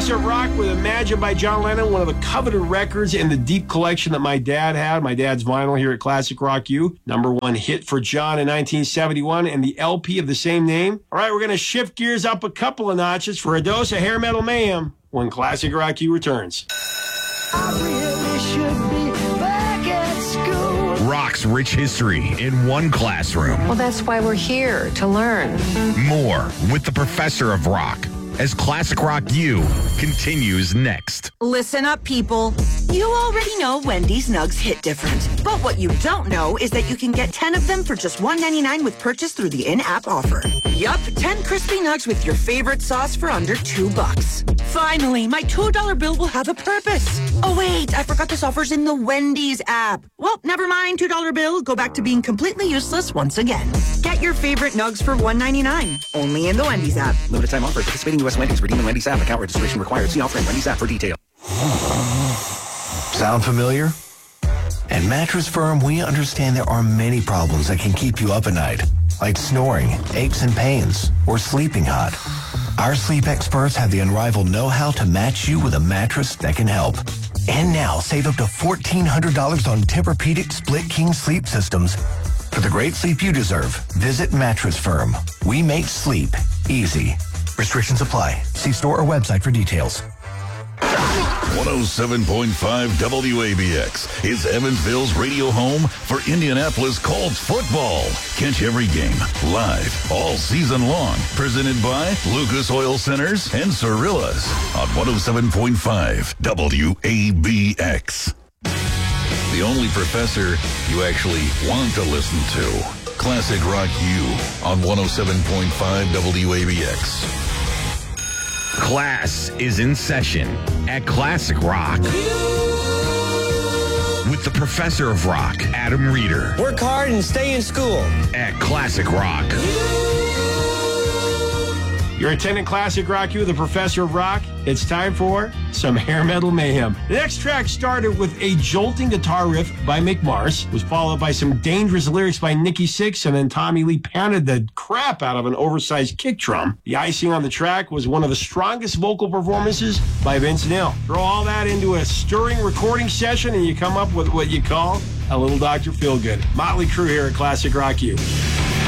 Professor of Rock with Imagine by John Lennon, one of the coveted records in the deep collection that my dad had. My dad's vinyl here at Classic Rock U. #1 hit for John in 1971 and the LP of the same name. All right, we're going to shift gears up a couple of notches for a dose of hair metal mayhem when Classic Rock U returns. I really should be back at school. Rock's rich history in one classroom. Well, that's why we're here, to learn. More with the Professor of Rock as Classic Rock U continues next. Listen up, people. You already know Wendy's Nugs hit different. But what you don't know is that you can get 10 of them for just $1.99 with purchase through the in-app offer. Yup, 10 crispy nugs with your favorite sauce for under $2. Finally, my $2 bill will have a purpose. Oh wait, I forgot this offer's in the Wendy's app. Well, never mind, $2 bill. Go back to being completely useless once again. Get your favorite nugs for $1.99. Only in the Wendy's app. Limited time offer. Participating U.S. Wendy's. Redeem the Wendy's app. Account registration required. See offer in Wendy's app for details. Sound familiar? At Mattress Firm, we understand there are many problems that can keep you up at night, like snoring, aches and pains, or sleeping hot. Our sleep experts have the unrivaled know-how to match you with a mattress that can help. And now, save up to $1,400 on Tempur-Pedic Split King sleep systems. For the great sleep you deserve, visit Mattress Firm. We make sleep easy. Restrictions apply. See store or website for details. 107.5 WABX is Evansville's radio home for Indianapolis Colts football. Catch every game live all season long. Presented by Lucas Oil Centers and Cirillas on 107.5 WABX. The only professor you actually want to listen to. Classic Rock U on 107.5 WABX. Class is in session at Classic Rock with the Professor of Rock, Adam Reeder. Work hard and stay in school at Classic Rock. You're attending Classic Rock U, the Professor of Rock. It's time for some hair metal mayhem. The next track started with a jolting guitar riff by Mick Mars, was followed by some dangerous lyrics by Nikki Sixx, and then Tommy Lee pounded the crap out of an oversized kick drum. The icing on the track was one of the strongest vocal performances by Vince Neil. Throw all that into a stirring recording session and you come up with what you call a little Dr. Feelgood. Motley Crue here at Classic Rock U.